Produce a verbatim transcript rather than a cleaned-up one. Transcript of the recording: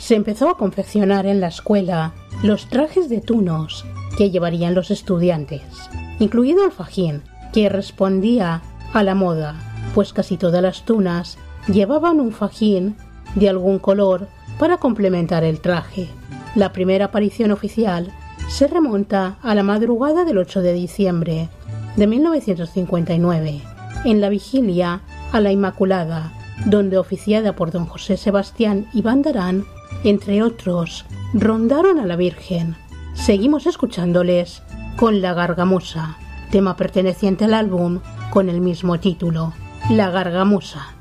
se empezó a confeccionar en la escuela los trajes de tunos que llevarían los estudiantes, incluido el fajín, que respondía a la moda, pues casi todas las tunas llevaban un fajín de algún color para complementar el traje. La primera aparición oficial se remonta a la madrugada del ocho de diciembre de mil novecientos cincuenta y nueve, en la vigilia a la Inmaculada, donde, oficiada por don José Sebastián y Bandarán, entre otros, rondaron a la Virgen. Seguimos escuchándoles con La Gargamusa, tema perteneciente al álbum con el mismo título, La Gargamusa.